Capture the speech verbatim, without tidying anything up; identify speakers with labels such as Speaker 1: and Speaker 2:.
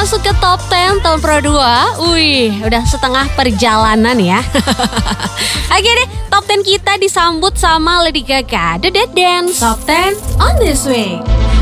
Speaker 1: masuk ke top sepuluh tahun Pro dua. Wih, udah setengah perjalanan ya. Oke deh, top sepuluh kita disambut sama Lady Gaga, The Dead Dance.
Speaker 2: Top sepuluh on this way.